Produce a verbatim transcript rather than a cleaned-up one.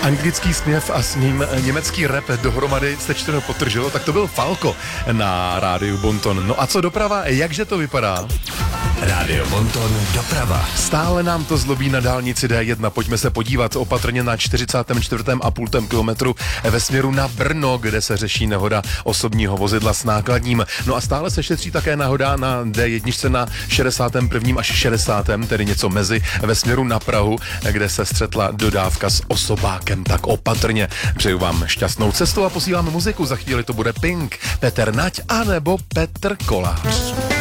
Anglický směv a s ním německý rap dohromady sečteno potrželo, tak to byl Falco na rádiu Bonton. No a co doprava, jakže to vypadá? Rádio Bonton doprava. Stále nám to zlobí na dálnici D jedna. Pojďme se podívat opatrně na čtyřicátém čtvrtém a půl kilometru ve směru na Brno, kde se řeší nehoda osobního vozidla s nákladním. No a stále se šetří také nehoda na D jedna na šedesátém prvním až šedesátém tedy něco mezi, ve směru na Prahu, kde se střetla dodávka s osobákem. Tak opatrně. Přeju vám šťastnou cestu a posílám muziku. Za chvíli to bude Pink, Petr Nať a nebo Petr Kolář.